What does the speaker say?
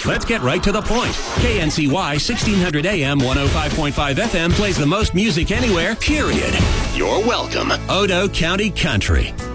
Let's get right to the point. KNCY 1600 AM 105.5 FM plays the most music anywhere, period. You're welcome. Odo County Country.